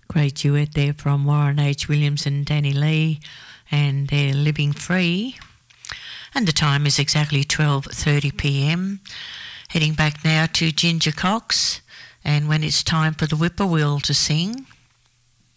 Great duet there from Warren H. Williams and Danny Lee, and they're Living Free. And the time is exactly 12:30 p.m. Heading back now to Ginger Cox, and when it's time for the whippoorwill to sing.